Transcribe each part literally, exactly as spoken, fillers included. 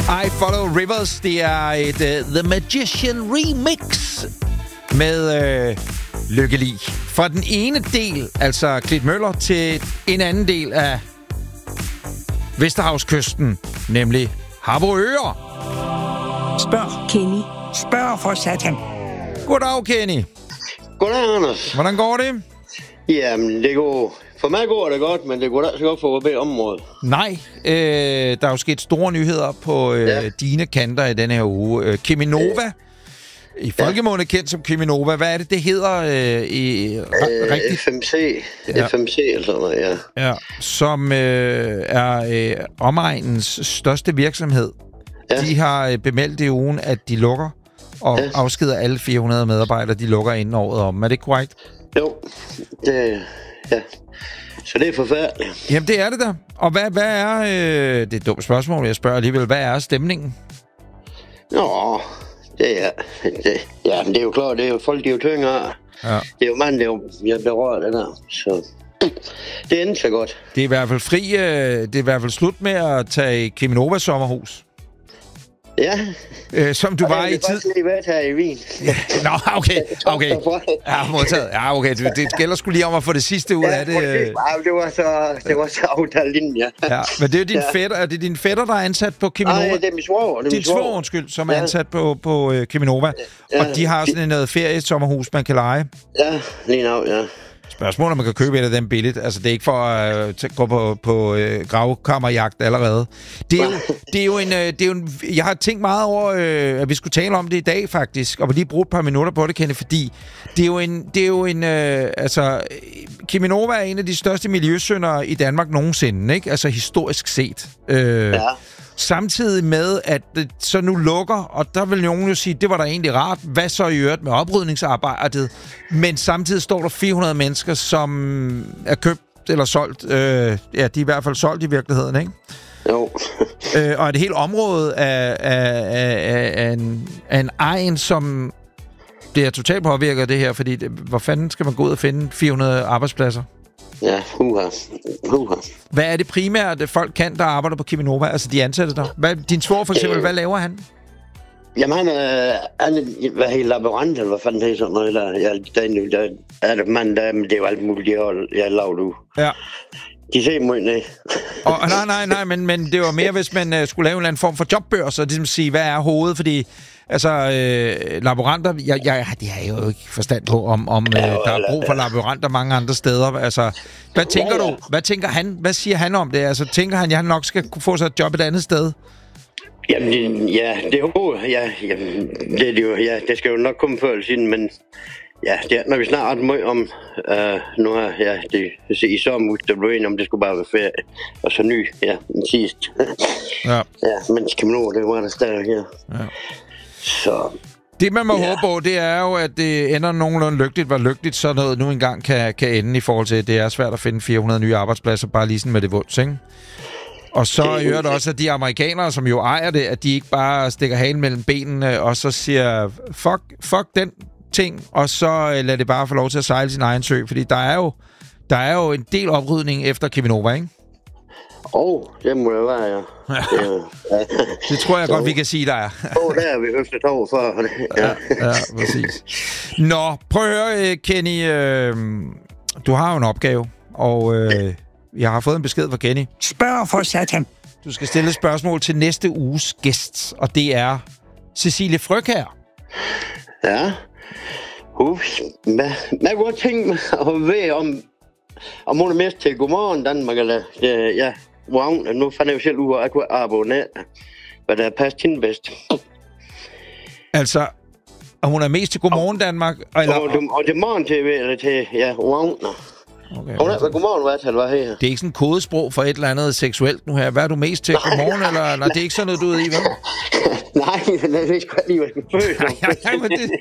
I Follow Rivers. Det er et uh, The Magician remix med uh, Lykke Li. Fra den ene del, altså Klitmøller, til en anden del af Vesterhavskysten, nemlig Harboøre. Spørg, Kenny. Spørg for satan. Goddag, Kenny. Goddag, Anders. Hvordan går det? Jamen, det går... For mig går det godt, men det går da så godt for at være området. Nej, øh, der er jo sket store nyheder på øh, ja. dine kanter i denne her uge. Øh, Cheminova, i folkemunde kendt som Cheminova. Hvad er det, det hedder øh, i øh, rigtigt? F M C. Ja. F M C eller sådan noget, ja. Ja, som øh, er øh, omegnens største virksomhed. Ja. De har øh, bemeldt i ugen, at de lukker, og ja. afskeder alle fire hundrede medarbejdere. De lukker inden året om. Er det korrekt? Jo, det... Ja. Så det er forfærdeligt. Jamen, det er det da. Og hvad, hvad er... Øh, det er et dumt spørgsmål, jeg spørger alligevel. Hvad er stemningen? Nå, det er... Det, ja, men det er jo klart, det er jo folk, de er jo tyngere. Ja. Det er jo mand, det er jo... Jeg berører det der, så... Det endte så godt. Det er i hvert fald fri... Øh, det er i hvert fald slut med at tage Cheminova sommerhus. Ja. Øh, som du og var i tid... det er faktisk lige været her i Wien. Nå, okay, okay. Ja, modtaget. Ja, okay. Det gælder sgu lige om at få det sidste ud ja, af det. Ja, det var så, det var så aftalt inden, ja. Ja, men det er jo din ja. fætter. Er det din fætter, der er ansat på Cheminova? Nej, det er min svoger. Din svoger, undskyld, som ja. er ansat på, på uh, Cheminova. Ja. Og de har sådan noget feriesommerhus, man kan leje. Ja, lige nu, ja. Spørgsmålet, om man kan købe et af dem billigt. Altså, det er ikke for at uh, gå på, på uh, gravkammerjagt allerede. Det er, jo, det er jo en... Uh, det er jo en jeg har tænkt meget over, uh, at vi skulle tale om det i dag, faktisk. Og lige bruge et par minutter på det, Kenny, fordi det er jo en... Det er jo en uh, altså, Cheminova er en af de største miljøsyndere i Danmark nogensinde, ikke? Altså, historisk set. Uh, ja. Samtidig med, at det så nu lukker, og der vil nogen jo sige, det var da egentlig rart. Hvad så i øvrigt med oprydningsarbejdet? Men samtidig står der fire hundrede mennesker, som er købt eller solgt. Øh, ja, de er i hvert fald solgt i virkeligheden, ikke? Jo. øh, og et helt område af, af, af, af, en, af en egen, som det er totalt påvirket det her, fordi det, hvor fanden skal man gå ud og finde fire hundrede arbejdspladser? Ja, huha. Huha. Hvad er det primært, folk kan, der arbejder på Cheminova? Altså, de ansatte der. Hvad, din svor for eksempel, øh, hvad laver han? Jamen, han er, han er hvad helt laborant, eller hvad fanden det er sådan noget. Eller, ja, der, der er det mand, der, men det er jo alt muligt, jeg har, jeg har lavet nu. Ja. De ser mig ned. Og, nej, nej, nej, men, men det var mere, hvis man uh, skulle lave en eller anden form for jobbørs, og ligesom sige, hvad er hovedet, fordi... Altså, øh, laboranter, jeg, jeg, det har jeg jo ikke forstand på, om, om øh, der er brug for laboranter mange andre steder. Altså, hvad tænker du? Hvad tænker han? Hvad siger han om det? Altså, tænker han, at han nok skal kunne få sig et job et andet sted? Jamen, ja, det er jo, ja, jamen, det, er det jo, ja, det skal jo nok komme før eller siden, men ja, det er, når vi snakker meget om, øh, nu her, ja, det, i sommer, der blev enige om, det skulle bare være ferie, og så ny, ja, den sidste. Ja. Ja, men Cheminova, det var der stadig her. Ja. Så, det, man må ja. håbe på, det er jo, at det ender nogenlunde lykkeligt, hvor lykkeligt så noget nu engang kan, kan ende i forhold til, at det er svært at finde fire hundrede nye arbejdspladser, bare lige sådan med det vunds, ikke? Og så gør det også, at de amerikanere, som jo ejer det, at de ikke bare stikker halen mellem benene, og så siger, fuck, fuck den ting, og så lader det bare få lov til at sejle sin egen sø, fordi der er jo, der er jo en del oprydning efter Cheminova, ikke? Åh, oh, det må det være, ja. Det, ja. det tror jeg så, godt, vi kan sige, der er. Åh, oh, der er vi høftet over for. Ja, ja, præcis. Nå, prøv at høre, Kenny. Øh, du har jo en opgave, og øh, jeg har fået en besked fra Kenny. Spørg for satan. Du skal stille et spørgsmål til næste uges gæst, og det er Cecilie Frøkjær. Ja. Ups. Hvad, hvad kunne jeg tænke mig at ved om, om hun er mest til Godmorgen Danmark, eller det, ja. Wow, nu fandt jeg jo selv ud af, at jeg kunne abonnere, hvad der passer hende bedst. Altså, og hun er mest til Godmorgen Danmark? Eller, og, og, og til morgen-T V, eller til, ja, wow. Okay, hun er hvad Godmorgen, hvad tal var her? Det er ikke sådan en kodesprog for et eller andet seksuelt nu her. Hvad er du mest til? Nej, Godmorgen, nej, eller? Nej, det er ikke sådan noget, du er i, vel? Nej, det er ikke lige, hvad jeg skal føle. Nej, nej, men det...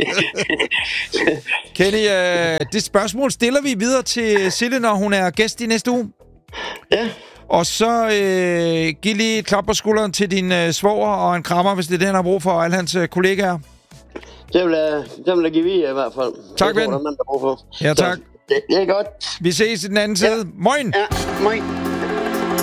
Kenny, øh, det spørgsmål stiller vi videre til Sille, når hun er gæst i næste uge. Ja. Og så øh, giv lige et klap på skulderen til din øh, svoger og en krammer, hvis det er det, han har brug for, og alle hans øh, kollegaer. Det vil jeg, det vil jeg give videre i hvert fald. Tak, ven. Det er, der brug for. Ja, tak. Så, det, det er godt. Vi ses i den anden side. Ja. Moin! Ja, moin.